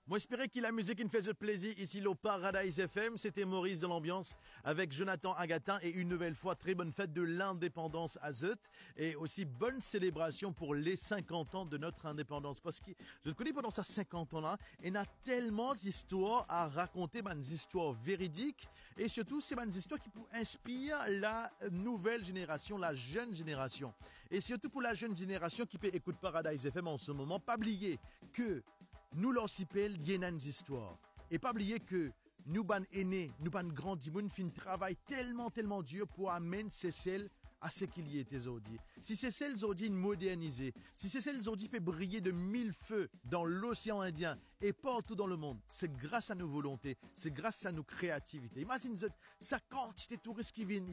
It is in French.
Moi, j'espérais que la musique qui me faisait plaisir ici au Paradise FM, c'était Maurice de l'ambiance avec Jonathan Agatin et une nouvelle fois très bonne fête de l'indépendance à Zut et aussi bonne célébration pour les 50 ans de notre indépendance parce que je te connais pendant ces 50 ans-là et on a tellement d'histoires à raconter, des histoires véridiques et surtout c'est des histoires qui peuvent inspirer la nouvelle génération, la jeune génération et surtout pour la jeune génération qui peut écouter Paradise FM en ce moment, pas oublier que nous leur sipel, il y a une histoire. Et pas oublier que nous, ban aînés, nous, ban grandis, nous fin travail tellement dur pour amener ces celles à ce qu'il y était aujourd'hui. Si ces celles aujourd'hui modernisées, si ces celles aujourd'hui peut briller de 1000 feux dans l'océan Indien et partout dans le monde, c'est grâce à nos volontés, c'est grâce à nos créativités. Imagine, ça quantité de touristes qui viennent